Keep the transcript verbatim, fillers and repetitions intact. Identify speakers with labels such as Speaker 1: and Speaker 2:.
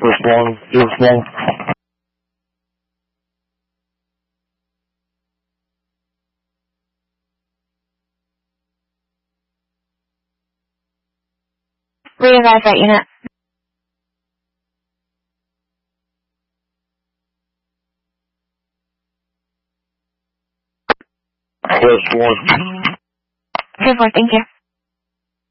Speaker 1: First one, first one.
Speaker 2: Where you guys at, unit?
Speaker 1: First one.
Speaker 2: Good work, thank you.